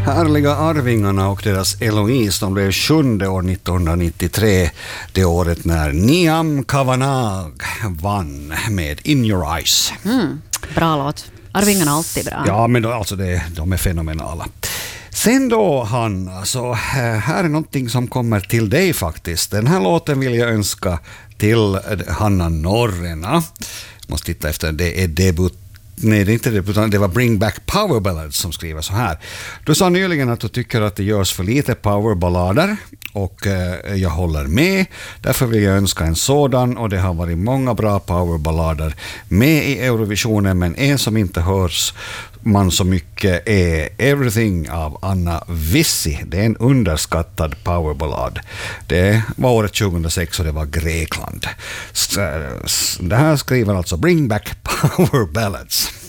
härliga Arvingarna och deras Eloise, de blev 7:e år 1993, det året när Niam Kavanagh vann med In Your Eyes. Bra låt. Arvingarna är alltid bra. Ja, men då, alltså de är fenomenala. Sen då, Hanna, så här är någonting som kommer till dig faktiskt. Den här låten vill jag önska till Hanna Norrena. Måste titta efter, det är debut. Nej, det är inte det, det var Bring Back Power Ballads som skriver så här. Du sa nyligen att du tycker att det görs för lite powerballader och jag håller med. Därför vill jag önska en sådan, och det har varit många bra powerballader med i Eurovisionen, men en som inte hörs man så mycket är Everything av Anna Vissi. Det är en underskattad powerballad. Det var året 2006 och det var Grekland. Det här skriver alltså Bring Back Power Ballads.